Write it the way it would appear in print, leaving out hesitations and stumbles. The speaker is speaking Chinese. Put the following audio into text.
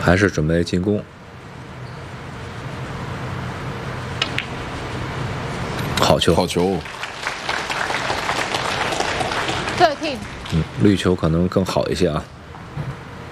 还是准备进攻。好球， 好球。 13。 绿球可能更好一些啊。